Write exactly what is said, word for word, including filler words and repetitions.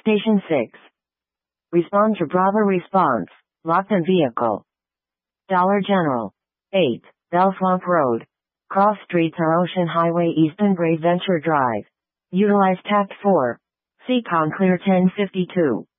Station six. Respond to Bravo response. Locked in vehicle. Dollar General. eight. Bell Swamp Road. Cross streets are Ocean Highway East and Brave Venture Drive. Utilize Tact four. Seacon Clear ten fifty-two.